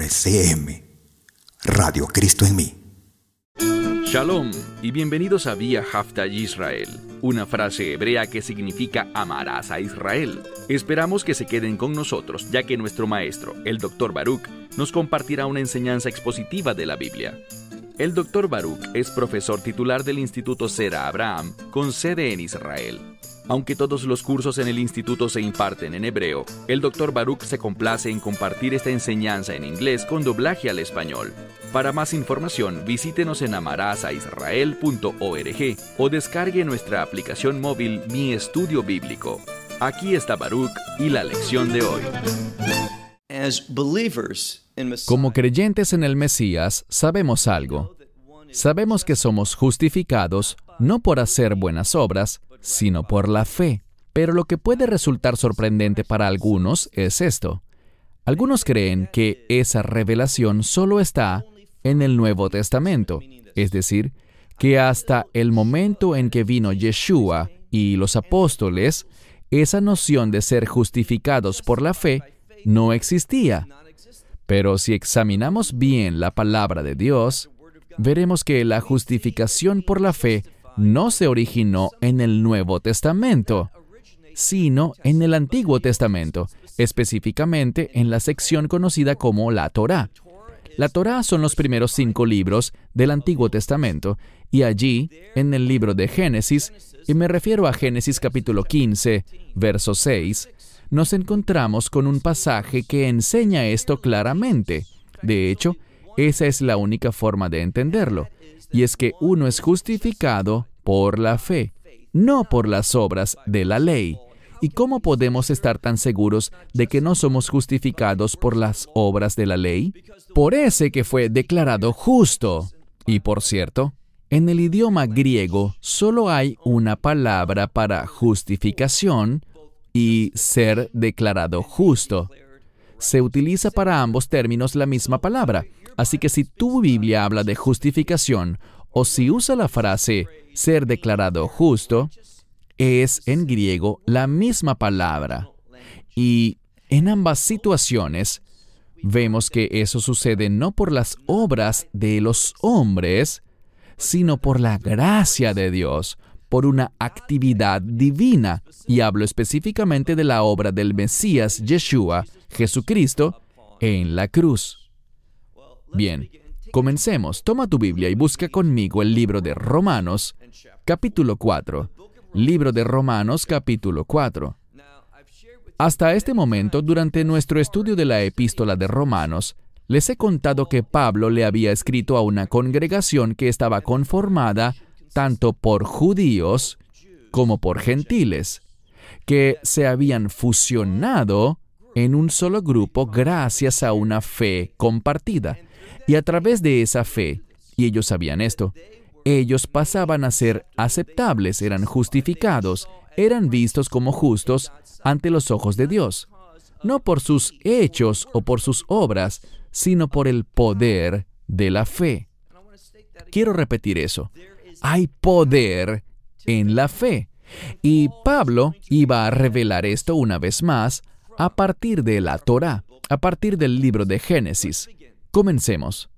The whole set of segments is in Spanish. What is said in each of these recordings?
RCM, Radio Cristo en mí. Shalom y bienvenidos a Vía Hafta Yisrael, una frase hebrea que significa amarás a Israel. Esperamos que se queden con nosotros, ya que nuestro maestro, el Dr. Baruch, nos compartirá una enseñanza expositiva de la Biblia. El Dr. Baruch es profesor titular del Instituto Zera Abraham, con sede en Israel. Aunque todos los cursos en el instituto se imparten en hebreo, el Dr. Baruch se complace en compartir esta enseñanza en inglés con doblaje al español. Para más información, visítenos en amarasaisrael.org o descargue nuestra aplicación móvil Mi Estudio Bíblico. Aquí está Baruch y la lección de hoy. Como creyentes en el Mesías, sabemos algo. Sabemos que somos justificados no por hacer buenas obras, sino por la fe. Pero lo que puede resultar sorprendente para algunos es esto. Algunos creen que esa revelación solo está en el Nuevo Testamento, es decir, que hasta el momento en que vino Yeshua y los apóstoles, esa noción de ser justificados por la fe no existía. Pero si examinamos bien la palabra de Dios, veremos que la justificación por la fe no se originó en el Nuevo Testamento, sino en el Antiguo Testamento, específicamente en la sección conocida como la Torá. La Torá son los primeros 5 libros del Antiguo Testamento, y allí, en el libro de Génesis, y me refiero a Génesis capítulo 15, verso 6, nos encontramos con un pasaje que enseña esto claramente. De hecho, esa es la única forma de entenderlo, y es que uno es justificado por la fe, no por las obras de la ley. ¿Y cómo podemos estar tan seguros de que no somos justificados por las obras de la ley? Por ese que fue declarado justo. Y por cierto, en el idioma griego solo hay una palabra para justificación y ser declarado justo. Se utiliza para ambos términos la misma palabra. Así que si tu Biblia habla de justificación o si usa la frase ser declarado justo, es en griego la misma palabra. Y en ambas situaciones, vemos que eso sucede no por las obras de los hombres, sino por la gracia de Dios, por una actividad divina. Y hablo específicamente de la obra del Mesías, Yeshua, Jesucristo, en la cruz. Bien, comencemos. Toma tu Biblia y busca conmigo el libro de Romanos, capítulo 4. Libro de Romanos, capítulo 4. Hasta este momento, durante nuestro estudio de la epístola de Romanos, les he contado que Pablo le había escrito a una congregación que estaba conformada tanto por judíos como por gentiles, que se habían fusionado en un solo grupo gracias a una fe compartida. Y a través de esa fe, y ellos sabían esto, ellos pasaban a ser aceptables, eran justificados, eran vistos como justos ante los ojos de Dios, no por sus hechos o por sus obras, sino por el poder de la fe. Quiero repetir eso. Hay poder en la fe. Y Pablo iba a revelar esto una vez más a partir de la Torá, a partir del libro de Génesis. Comencemos.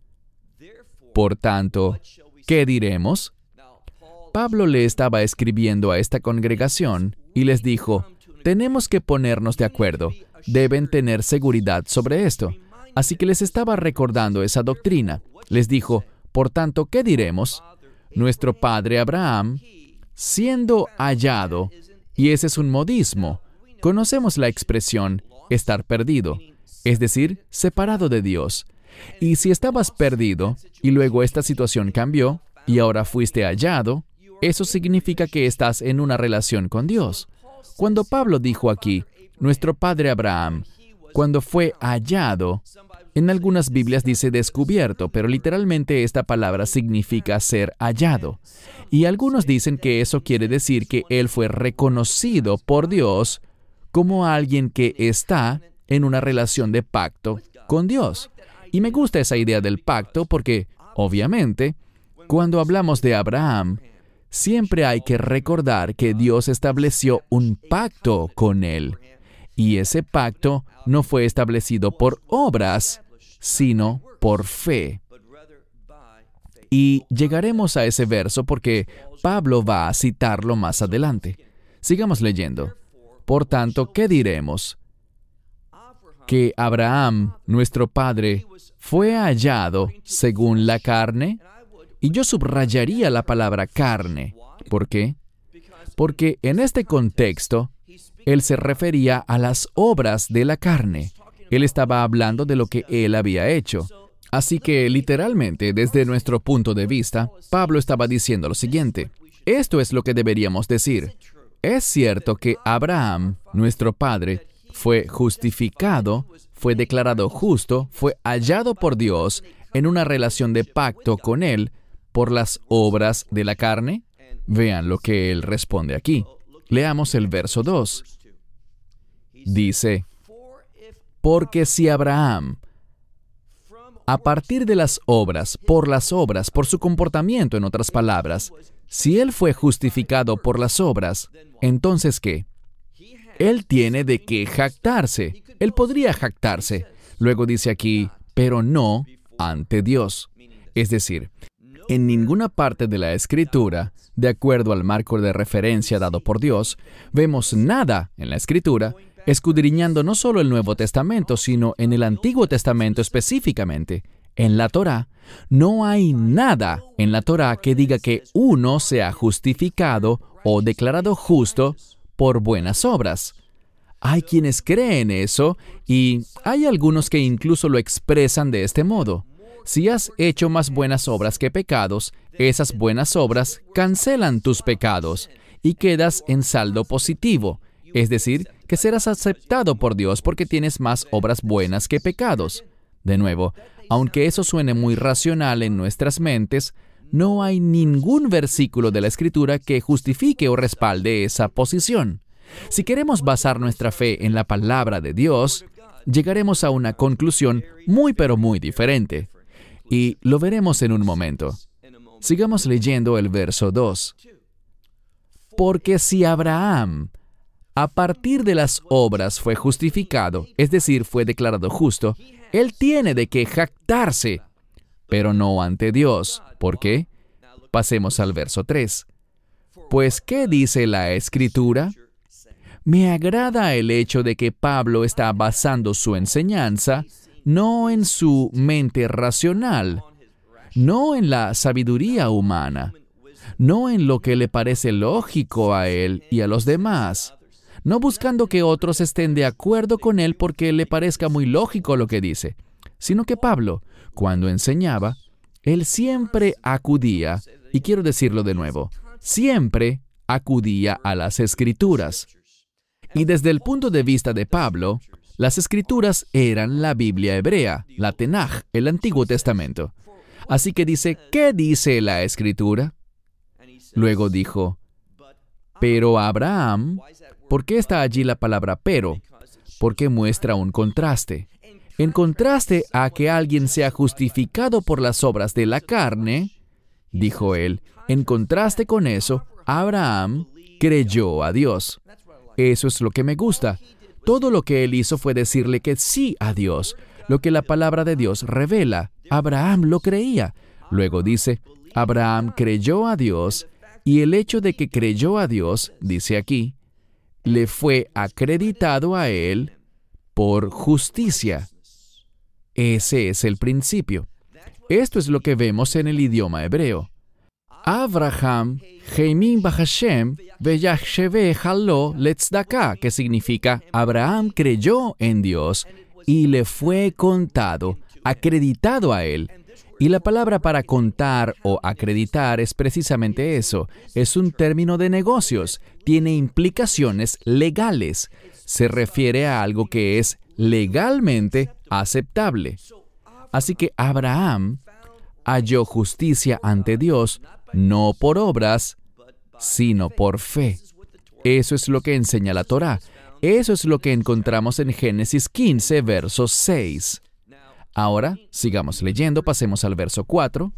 Por tanto, ¿qué diremos? Pablo le estaba escribiendo a esta congregación y les dijo, tenemos que ponernos de acuerdo, deben tener seguridad sobre esto. Así que les estaba recordando esa doctrina. Les dijo, por tanto, ¿qué diremos? Nuestro padre Abraham, siendo hallado, y ese es un modismo, conocemos la expresión estar perdido, es decir, separado de Dios. Y si estabas perdido, y luego esta situación cambió, y ahora fuiste hallado, eso significa que estás en una relación con Dios. Cuando Pablo dijo aquí, nuestro padre Abraham, cuando fue hallado, en algunas Biblias dice descubierto, pero literalmente esta palabra significa ser hallado. Y algunos dicen que eso quiere decir que él fue reconocido por Dios como alguien que está en una relación de pacto con Dios. Y me gusta esa idea del pacto porque, obviamente, cuando hablamos de Abraham, siempre hay que recordar que Dios estableció un pacto con él. Y ese pacto no fue establecido por obras, sino por fe. Y llegaremos a ese verso porque Pablo va a citarlo más adelante. Sigamos leyendo. Por tanto, ¿qué diremos? Que Abraham, nuestro padre, fue hallado según la carne. Y yo subrayaría la palabra carne. ¿Por qué? Porque en este contexto, él se refería a las obras de la carne. Él estaba hablando de lo que él había hecho. Así que, literalmente, desde nuestro punto de vista, Pablo estaba diciendo lo siguiente. Esto es lo que deberíamos decir. Es cierto que Abraham, nuestro padre, fue justificado, fue declarado justo, fue hallado por Dios en una relación de pacto con Él por las obras de la carne. Vean lo que él responde aquí. Leamos el verso 2. Dice, porque si Abraham, a partir de las obras, por su comportamiento, en otras palabras, si él fue justificado por las obras, entonces ¿qué? Él tiene de qué jactarse. Él podría jactarse. Luego dice aquí, pero no ante Dios. Es decir, en ninguna parte de la Escritura, de acuerdo al marco de referencia dado por Dios, vemos nada en la Escritura, escudriñando no solo el Nuevo Testamento, sino en el Antiguo Testamento específicamente. En la Torá, no hay nada en la Torá que diga que uno sea justificado o declarado justo por buenas obras. Hay quienes creen eso y hay algunos que incluso lo expresan de este modo. Si has hecho más buenas obras que pecados, esas buenas obras cancelan tus pecados y quedas en saldo positivo, es decir, que serás aceptado por Dios porque tienes más obras buenas que pecados. De nuevo, aunque eso suene muy racional en nuestras mentes, no hay ningún versículo de la Escritura que justifique o respalde esa posición. Si queremos basar nuestra fe en la palabra de Dios, llegaremos a una conclusión muy pero muy diferente. Y lo veremos en un momento. Sigamos leyendo el verso 2. Porque si Abraham, a partir de las obras fue justificado, es decir, fue declarado justo, él tiene de qué jactarse, pero no ante Dios. ¿Por qué? Pasemos al verso 3. Pues, ¿qué dice la Escritura? Me agrada el hecho de que Pablo está basando su enseñanza no en su mente racional, no en la sabiduría humana, no en lo que le parece lógico a él y a los demás, no buscando que otros estén de acuerdo con él porque le parezca muy lógico lo que dice, sino que Pablo, cuando enseñaba, él siempre acudía, y quiero decirlo de nuevo, siempre acudía a las Escrituras. Y desde el punto de vista de Pablo, las Escrituras eran la Biblia hebrea, la Tenaj, el Antiguo Testamento. Así que dice, ¿qué dice la Escritura? Luego dijo, pero Abraham, ¿por qué está allí la palabra pero? Porque muestra un contraste. En contraste a que alguien sea justificado por las obras de la carne, dijo él, en contraste con eso, Abraham creyó a Dios. Eso es lo que me gusta. Todo lo que él hizo fue decirle que sí a Dios, lo que la palabra de Dios revela. Abraham lo creía. Luego dice, Abraham creyó a Dios, y el hecho de que creyó a Dios, dice aquí, le fue acreditado a él por justicia. Ese es el principio. Esto es lo que vemos en el idioma hebreo. Abraham, Heimin Bahashem, Veyachsheve Halo Letzdaka, que significa Abraham creyó en Dios y le fue contado, acreditado a él. Y la palabra para contar o acreditar es precisamente eso. Es un término de negocios. Tiene implicaciones legales. Se refiere a algo que es legalmente aceptable. Así que Abraham halló justicia ante Dios, no por obras, sino por fe. Eso es lo que enseña la Torá. Eso es lo que encontramos en Génesis 15, verso 6. Ahora, sigamos leyendo, pasemos al verso 4.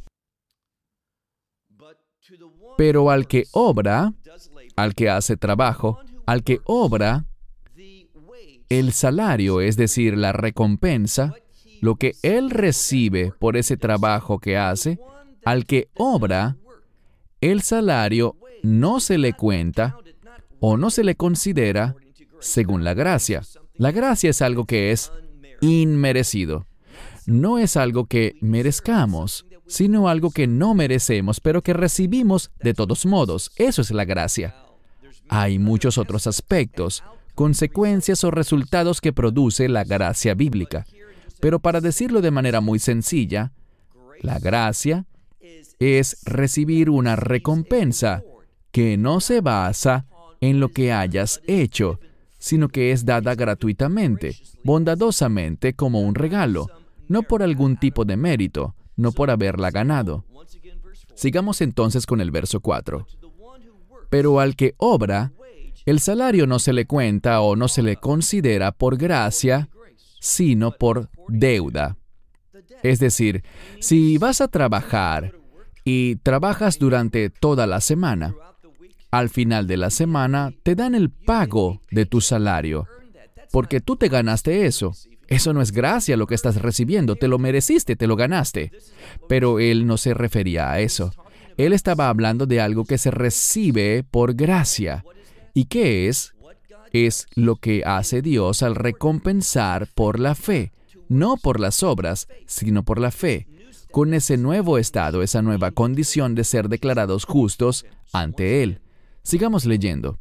Pero al que obra, al que hace trabajo, al que obra, el salario, es decir, la recompensa, lo que él recibe por ese trabajo que hace, al que obra, el salario no se le cuenta o no se le considera según la gracia. La gracia es algo que es inmerecido. No es algo que merezcamos, sino algo que no merecemos, pero que recibimos de todos modos. Eso es la gracia. Hay muchos otros aspectos, consecuencias o resultados que produce la gracia bíblica. Pero para decirlo de manera muy sencilla, la gracia es recibir una recompensa que no se basa en lo que hayas hecho, sino que es dada gratuitamente, bondadosamente como un regalo, no por algún tipo de mérito, no por haberla ganado. Sigamos entonces con el verso 4. Pero al que obra, el salario no se le cuenta o no se le considera por gracia, sino por deuda. Es decir, si vas a trabajar y trabajas durante toda la semana, al final de la semana te dan el pago de tu salario, porque tú te ganaste eso. Eso no es gracia lo que estás recibiendo, te lo mereciste, te lo ganaste. Pero él no se refería a eso. Él estaba hablando de algo que se recibe por gracia. ¿Y qué es? Es lo que hace Dios al recompensar por la fe, no por las obras, sino por la fe, con ese nuevo estado, esa nueva condición de ser declarados justos ante Él. Sigamos leyendo.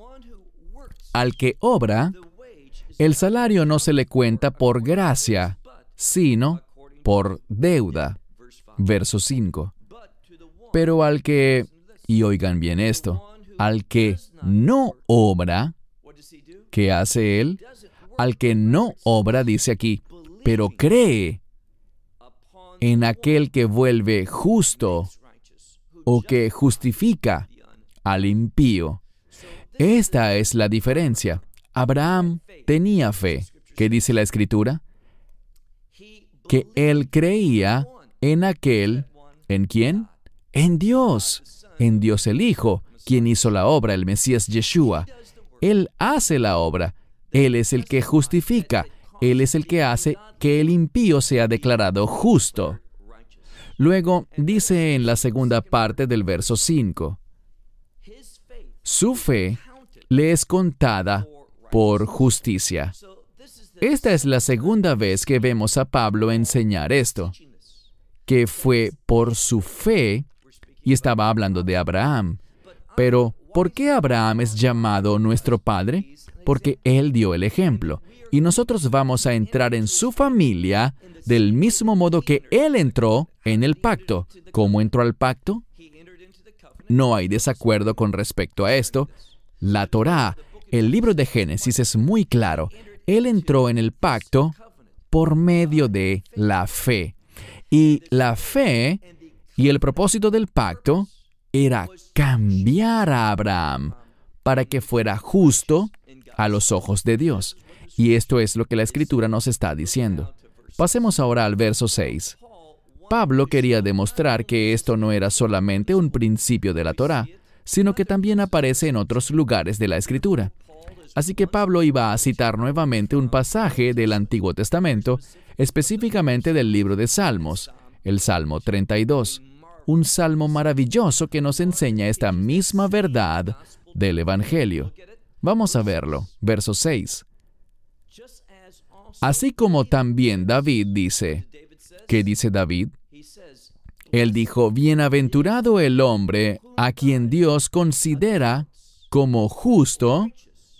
Al que obra, el salario no se le cuenta por gracia, sino por deuda. Verso 5. Pero al que, y oigan bien esto, al que no obra, ¿qué hace él? Al que no obra, dice aquí, pero cree en aquel que vuelve justo o que justifica al impío. Esta es la diferencia. Abraham tenía fe. ¿Qué dice la Escritura? Que él creía en aquel, ¿en quién? En Dios el Hijo, quien hizo la obra, el Mesías Yeshua. Él hace la obra. Él es el que justifica. Él es el que hace que el impío sea declarado justo. Luego dice en la segunda parte del verso 5, su fe le es contada por justicia. Esta es la segunda vez que vemos a Pablo enseñar esto, que fue por su fe, y estaba hablando de Abraham. Pero, ¿por qué Abraham es llamado nuestro padre? Porque él dio el ejemplo, y nosotros vamos a entrar en su familia del mismo modo que él entró en el pacto. ¿Cómo entró al pacto? No hay desacuerdo con respecto a esto. La Torá, el libro de Génesis, es muy claro. Él entró en el pacto por medio de la fe. Y la fe y el propósito del pacto era cambiar a Abraham para que fuera justo a los ojos de Dios. Y esto es lo que la Escritura nos está diciendo. Pasemos ahora al verso 6. Pablo quería demostrar que esto no era solamente un principio de la Torá, sino que también aparece en otros lugares de la Escritura. Así que Pablo iba a citar nuevamente un pasaje del Antiguo Testamento, específicamente del libro de Salmos, el Salmo 32, un salmo maravilloso que nos enseña esta misma verdad del Evangelio. Vamos a verlo, verso 6. Así como también David dice, ¿qué dice David? Él dijo, bienaventurado el hombre a quien Dios considera como justo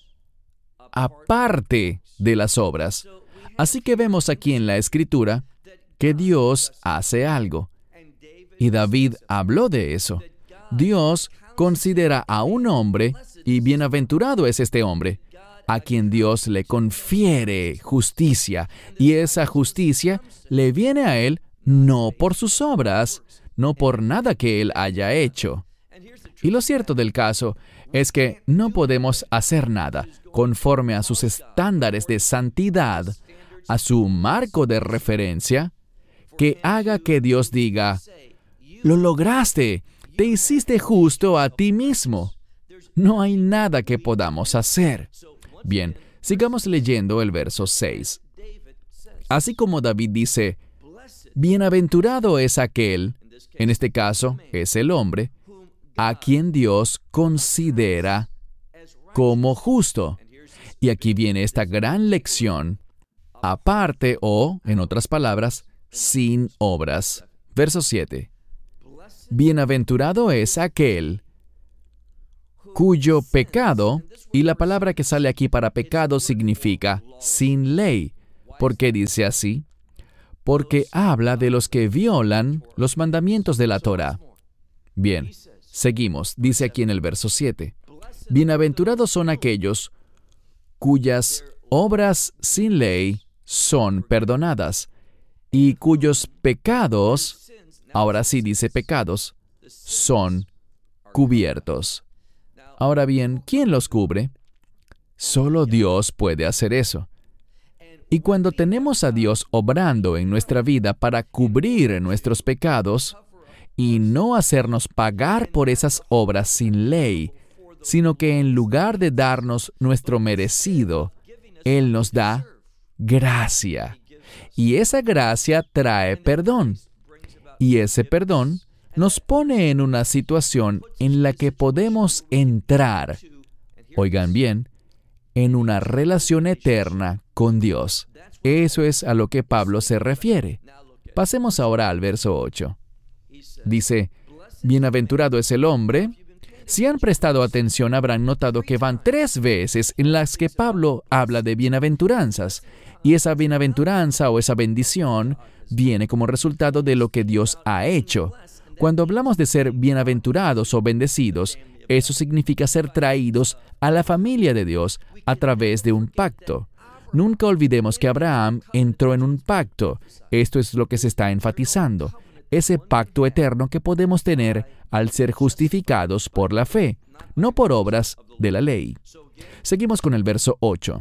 aparte de las obras. Así que vemos aquí en la Escritura que Dios hace algo. Y David habló de eso. Dios considera a un hombre, y bienaventurado es este hombre, a quien Dios le confiere justicia, y esa justicia le viene a él no por sus obras, no por nada que él haya hecho. Y lo cierto del caso es que no podemos hacer nada conforme a sus estándares de santidad, a su marco de referencia, que haga que Dios diga, lo lograste, te hiciste justo a ti mismo. No hay nada que podamos hacer. Bien, sigamos leyendo el verso 6. Así como David dice, bienaventurado es aquel, en este caso es el hombre, a quien Dios considera como justo. Y aquí viene esta gran lección, aparte o, en otras palabras, sin obras. Verso 7. Bienaventurado es aquel cuyo pecado, y la palabra que sale aquí para pecado significa sin ley. ¿Por qué dice así? Porque habla de los que violan los mandamientos de la Torá. Bien, seguimos. Dice aquí en el verso 7. Bienaventurados son aquellos cuyas obras sin ley son perdonadas y cuyos pecados, ahora sí dice pecados, son cubiertos. Ahora bien, ¿quién los cubre? Solo Dios puede hacer eso. Y cuando tenemos a Dios obrando en nuestra vida para cubrir nuestros pecados y no hacernos pagar por esas obras sin ley, sino que en lugar de darnos nuestro merecido, Él nos da gracia. Y esa gracia trae perdón. Y ese perdón nos pone en una situación en la que podemos entrar, oigan bien, en una relación eterna con Dios. Eso es a lo que Pablo se refiere. Pasemos ahora al verso 8. Dice, bienaventurado es el hombre. Si han prestado atención, habrán notado que van 3 veces en las que Pablo habla de bienaventuranzas. Y esa bienaventuranza o esa bendición viene como resultado de lo que Dios ha hecho. Cuando hablamos de ser bienaventurados o bendecidos, eso significa ser traídos a la familia de Dios a través de un pacto. Nunca olvidemos que Abraham entró en un pacto. Esto es lo que se está enfatizando. Ese pacto eterno que podemos tener al ser justificados por la fe, no por obras de la ley. Seguimos con el verso 8.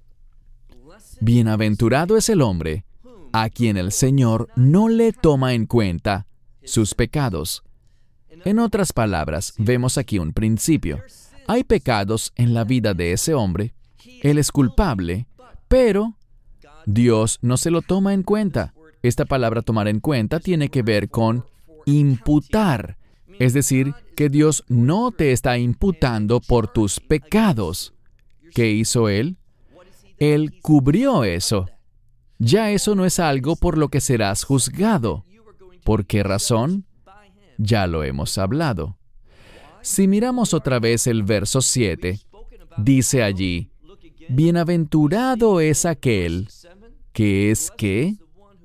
Bienaventurado es el hombre a quien el Señor no le toma en cuenta sus pecados. En otras palabras, vemos aquí un principio. Hay pecados en la vida de ese hombre. Él es culpable, pero Dios no se lo toma en cuenta. Esta palabra tomar en cuenta tiene que ver con imputar. Es decir, que Dios no te está imputando por tus pecados. ¿Qué hizo Él? Él cubrió eso. Ya eso no es algo por lo que serás juzgado. ¿Por qué razón? Ya lo hemos hablado. Si miramos otra vez el verso 7, dice allí, bienaventurado es aquel que es ¿qué?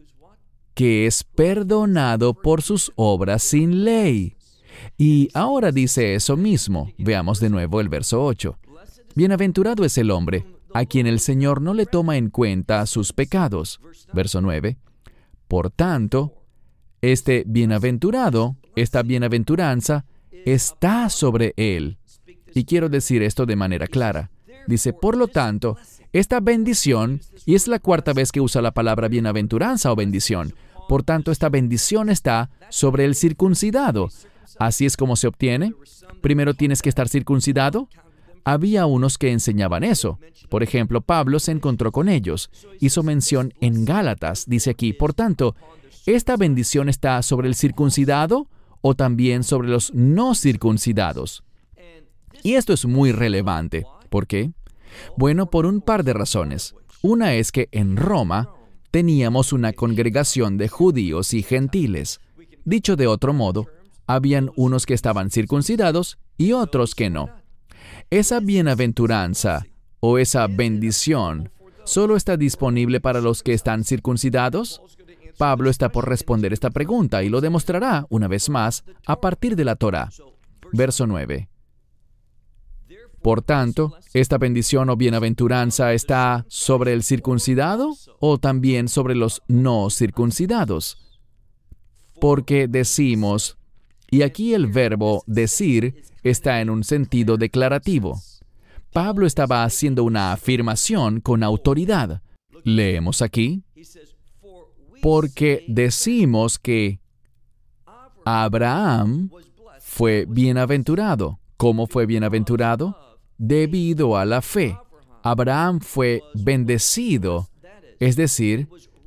Que es perdonado por sus obras sin ley. Y ahora dice eso mismo. Veamos de nuevo el verso 8. Bienaventurado es el hombre a quien el Señor no le toma en cuenta sus pecados. Verso 9. Por tanto, este bienaventurado, esta bienaventuranza, está sobre él. Y quiero decir esto de manera clara. Dice, por lo tanto, esta bendición, y es la 4ª vez que usa la palabra bienaventuranza o bendición, por tanto, esta bendición está sobre el circuncidado. ¿Así es como se obtiene? Primero tienes que estar circuncidado. Había unos que enseñaban eso. Por ejemplo, Pablo se encontró con ellos. Hizo mención en Gálatas. Dice aquí, por tanto, ¿esta bendición está sobre el circuncidado o también sobre los no circuncidados? Y esto es muy relevante. ¿Por qué? Bueno, por un par de razones. Una es que en Roma teníamos una congregación de judíos y gentiles. Dicho de otro modo, habían unos que estaban circuncidados y otros que no. Esa bienaventuranza o esa bendición solo está disponible para los que están circuncidados. Pablo está por responder esta pregunta y lo demostrará una vez más a partir de la Torá. Verso 9. Por tanto, ¿esta bendición o bienaventuranza está sobre el circuncidado o también sobre los no circuncidados? Porque decimos, y aquí el verbo decir está en un sentido declarativo. Pablo estaba haciendo una afirmación con autoridad. Leemos aquí, porque decimos que Abraham fue bienaventurado. ¿Cómo fue bienaventurado? Debido a la fe. Abraham fue bendecido, es decir,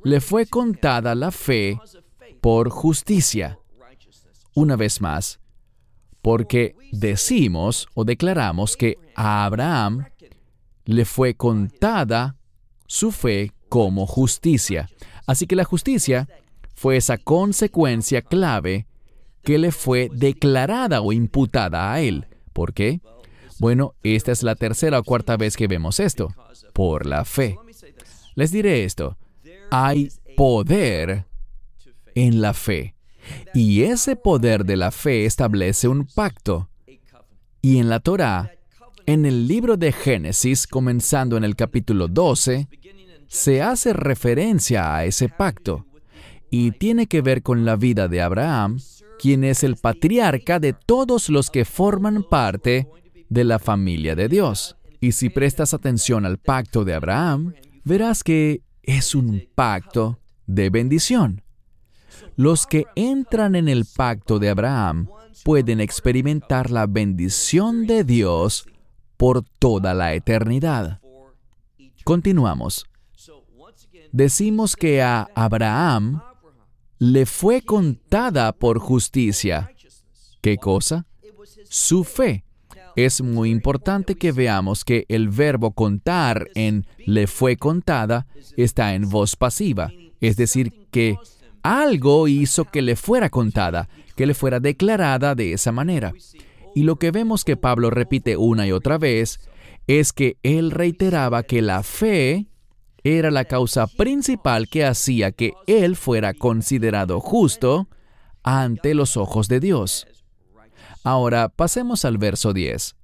le fue contada la fe por justicia. Una vez más, porque decimos o declaramos que a Abraham le fue contada su fe como justicia. Así que la justicia fue esa consecuencia clave que le fue declarada o imputada a él. ¿Por qué? Bueno, esta es la tercera o cuarta vez que vemos esto. Por la fe. Les diré esto. Hay poder en la fe. Y ese poder de la fe establece un pacto. Y en la Torá, en el libro de Génesis, comenzando en el capítulo 12, se hace referencia a ese pacto. Y tiene que ver con la vida de Abraham, quien es el patriarca de todos los que forman parte de la familia de Dios. Y si prestas atención al pacto de Abraham, verás que es un pacto de bendición. Los que entran en el pacto de Abraham pueden experimentar la bendición de Dios por toda la eternidad. Continuamos. Decimos que a Abraham le fue contada por justicia. ¿Qué cosa? Su fe. Es muy importante que veamos que el verbo contar en le fue contada está en voz pasiva, es decir, que algo hizo que le fuera contada, que le fuera declarada de esa manera. Y lo que vemos que Pablo repite una y otra vez es que él reiteraba que la fe era la causa principal que hacía que él fuera considerado justo ante los ojos de Dios. Ahora, pasemos al verso 10.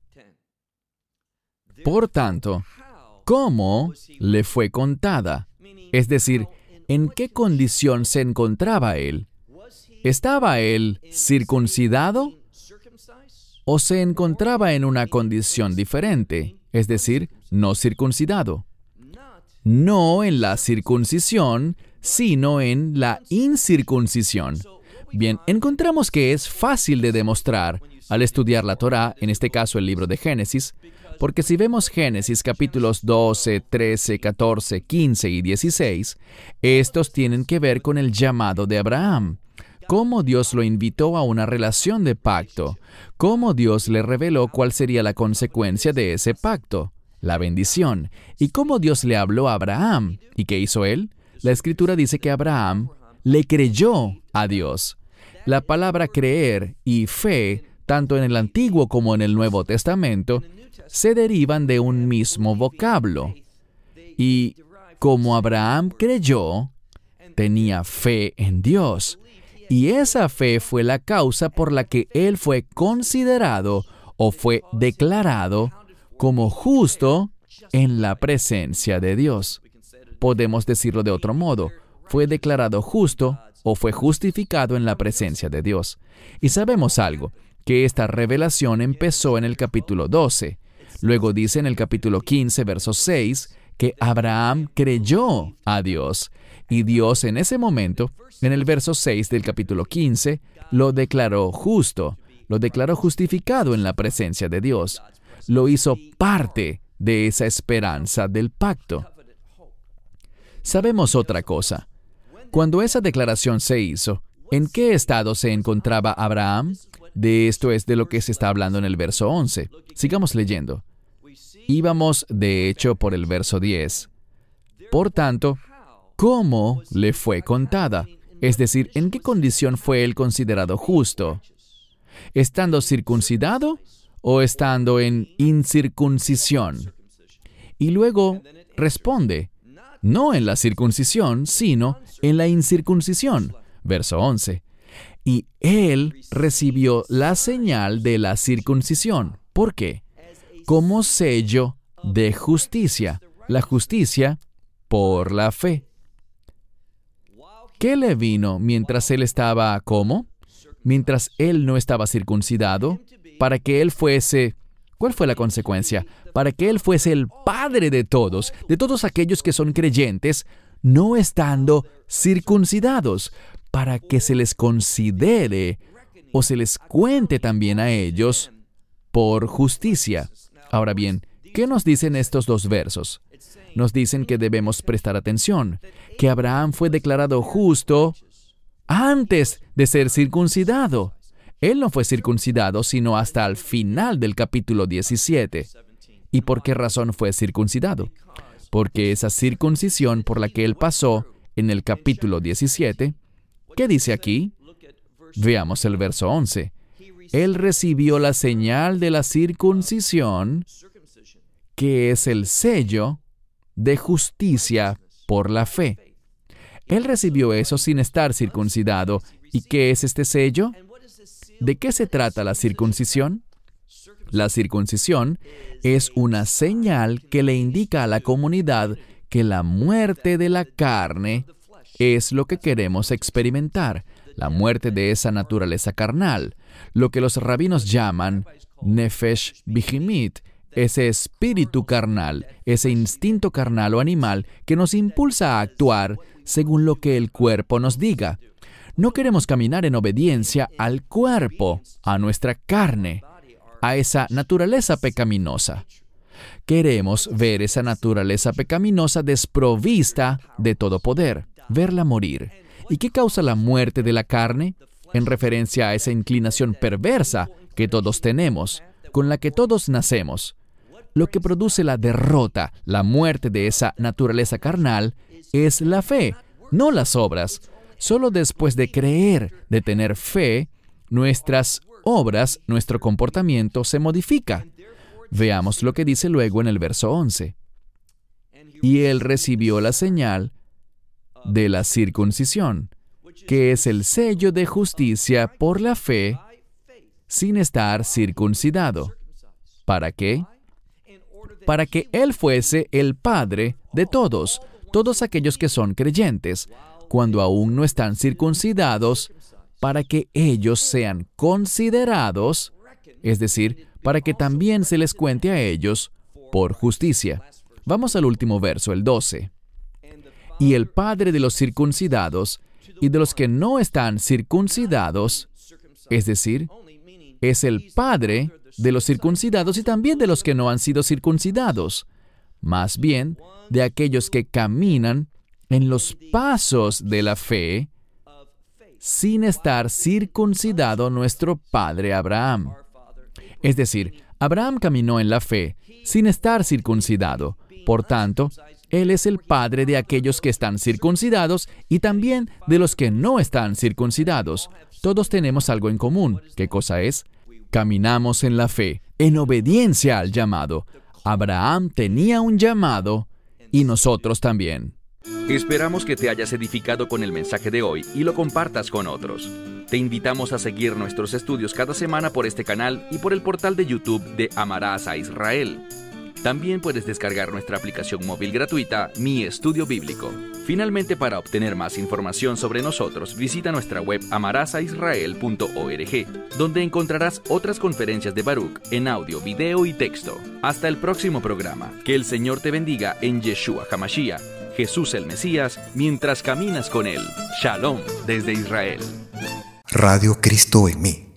Por tanto, ¿cómo le fue contada? Es decir, ¿en qué condición se encontraba él? ¿Estaba él circuncidado? ¿O se encontraba en una condición diferente? Es decir, no circuncidado. No en la circuncisión, sino en la incircuncisión. Bien, encontramos que es fácil de demostrar al estudiar la Torá, en este caso el libro de Génesis, porque si vemos Génesis capítulos 12, 13, 14, 15 y 16, estos tienen que ver con el llamado de Abraham, cómo Dios lo invitó a una relación de pacto, cómo Dios le reveló cuál sería la consecuencia de ese pacto, la bendición, y cómo Dios le habló a Abraham. ¿Y qué hizo él? La Escritura dice que Abraham le creyó a Dios. La palabra creer y fe, tanto en el Antiguo como en el Nuevo Testamento, se derivan de un mismo vocablo. Y como Abraham creyó, tenía fe en Dios. Y esa fe fue la causa por la que él fue considerado o fue declarado como justo en la presencia de Dios. Podemos decirlo de otro modo, fue declarado justo o fue justificado en la presencia de Dios. Y sabemos algo, que esta revelación empezó en el capítulo 12. Luego dice en el capítulo 15, verso 6, que Abraham creyó a Dios. Y Dios en ese momento, en el verso 6 del capítulo 15, lo declaró justo, lo declaró justificado en la presencia de Dios. Lo hizo parte de esa esperanza del pacto. Sabemos otra cosa. Cuando esa declaración se hizo, ¿en qué estado se encontraba Abraham? De esto es de lo que se está hablando en el verso 11. Sigamos leyendo. Íbamos, de hecho, por el verso 10. Por tanto, ¿cómo le fue contada? Es decir, ¿en qué condición fue él considerado justo? ¿Estando circuncidado o estando en incircuncisión? Y luego responde, no en la circuncisión, sino en la incircuncisión. Verso 11. Y él recibió la señal de la circuncisión. ¿Por qué? Como sello de justicia. La justicia por la fe. ¿Qué le vino mientras él estaba, cómo? Mientras él no estaba circuncidado, para que él fuese... ¿Cuál fue la consecuencia? Para que él fuese el padre de todos aquellos que son creyentes, no estando circuncidados, para que se les considere o se les cuente también a ellos por justicia. Ahora bien, ¿qué nos dicen estos dos versos? nos dicen que debemos prestar atención, que Abraham fue declarado justo antes de ser circuncidado. Él no fue circuncidado sino hasta el final del capítulo 17. ¿Y por qué razón fue circuncidado? Porque esa circuncisión por la que él pasó en el capítulo 17, ¿qué dice aquí? Veamos el verso 11. Él recibió la señal de la circuncisión, que es el sello de justicia por la fe. Él recibió eso sin estar circuncidado. ¿Y qué es este sello? ¿De qué se trata la circuncisión? La circuncisión es una señal que le indica a la comunidad que la muerte de la carne es lo que queremos experimentar, la muerte de esa naturaleza carnal, lo que los rabinos llaman nefesh bihimit, ese espíritu carnal, ese instinto carnal o animal que nos impulsa a actuar según lo que el cuerpo nos diga. No queremos caminar en obediencia al cuerpo, a nuestra carne, a esa naturaleza pecaminosa. Queremos ver esa naturaleza pecaminosa desprovista de todo poder, verla morir. ¿Y qué causa la muerte de la carne? En referencia a esa inclinación perversa que todos tenemos, con la que todos nacemos. Lo que produce la derrota, la muerte de esa naturaleza carnal, es la fe, no las obras. Solo después de creer, de tener fe, nuestras obras, nuestro comportamiento se modifica. Veamos lo que dice luego en el verso 11. Y él recibió la señal de la circuncisión, que es el sello de justicia por la fe, sin estar circuncidado. ¿Para qué? Para que él fuese el padre de todos aquellos que son creyentes, cuando aún no están circuncidados, para que ellos sean considerados, es decir, para que también se les cuente a ellos por justicia. Vamos al último verso, el 12. Y el padre de los circuncidados y de los que no están circuncidados, es decir, es el padre de los circuncidados y también de los que no han sido circuncidados, más bien de aquellos que caminan en los pasos de la fe, sin estar circuncidado nuestro padre Abraham. Es decir, Abraham caminó en la fe, sin estar circuncidado. Por tanto, él es el padre de aquellos que están circuncidados y también de los que no están circuncidados. Todos tenemos algo en común. ¿Qué cosa es? Caminamos en la fe, en obediencia al llamado. Abraham tenía un llamado y nosotros también. Esperamos que te hayas edificado con el mensaje de hoy y lo compartas con otros. Te invitamos a seguir nuestros estudios cada semana por este canal y por el portal de YouTube de Amarás a Israel. También puedes descargar nuestra aplicación móvil gratuita, Mi Estudio Bíblico. Finalmente, para obtener más información sobre nosotros, visita nuestra web amarasaisrael.org, donde encontrarás otras conferencias de Baruch en audio, video y texto. Hasta el próximo programa. Que el Señor te bendiga en Yeshua HaMashiach, Jesús el Mesías, mientras caminas con Él. Shalom desde Israel. Radio Cristo en mí.